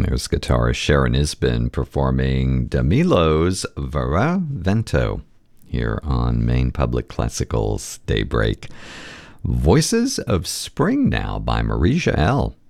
There's guitarist Sharon Isbin performing Damilo's Va Vento here on Maine Public Classical's Daybreak. Voices of Spring now by Marie Jael.